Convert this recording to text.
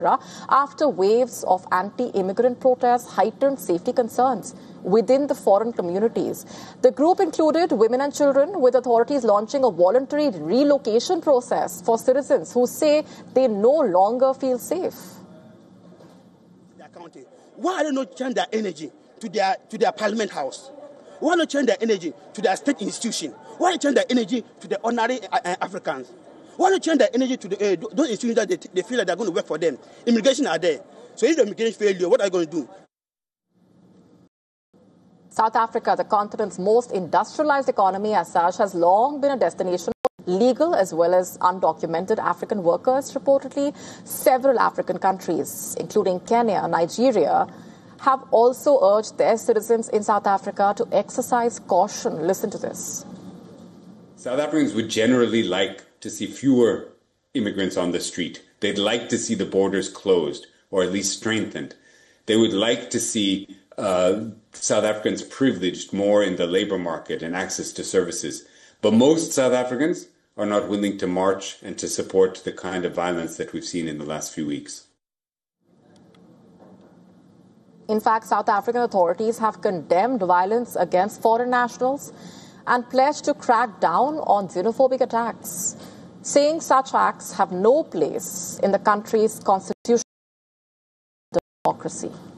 after waves of anti-immigrant protests heightened safety concerns within the foreign communities. The group included women and children, with authorities launching a voluntary relocation process for citizens who say they no longer feel safe. Why don't they change their energy to their parliament house? Why not change their energy to their state institution? Why not change their energy to the ordinary Africans? Why not change their energy to those institutions that they feel like they're going to work for them? Immigration are there. So if the immigration failure, what are you going to do? South Africa, the continent's most industrialized economy as such, has long been a destination for legal as well as undocumented African workers. Reportedly, several African countries, including Kenya, Nigeria, have also urged their citizens in South Africa to exercise caution. Listen to this. South Africans would generally like to see fewer immigrants on the street. They'd like to see the borders closed or at least strengthened. They would like to see South Africans privileged more in the labor market and access to services. But most South Africans are not willing to march and to support the kind of violence that we've seen in the last few weeks. In fact, South African authorities have condemned violence against foreign nationals and pledged to crack down on xenophobic attacks, saying such acts have no place in the country's constitutional democracy.